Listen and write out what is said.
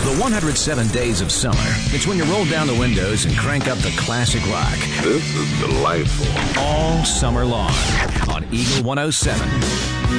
The 107 Days of Summer. It's when you roll down the windows and crank up the classic rock. This is delightful. All summer long on Eagle 107.